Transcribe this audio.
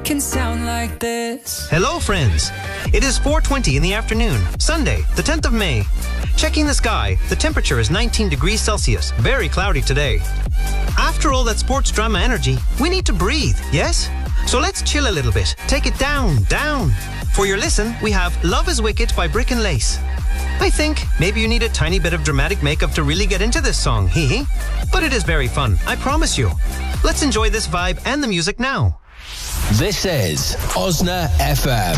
can sound like this. Hello, friends. It is 4:20 in the afternoon, Sunday, the 10th of May. Checking the sky, the temperature is 19 degrees Celsius, very cloudy today. After all that sports drama energy, we need to breathe, yes? So let's chill a little bit. Take it down, down. For your listen, we have Love is Wicked by Brick and Lace. I think maybe you need a tiny bit of dramatic makeup to really get into this song, hee hee. But it is very fun, I promise you. Let's enjoy this vibe and the music now. This is Osna FM.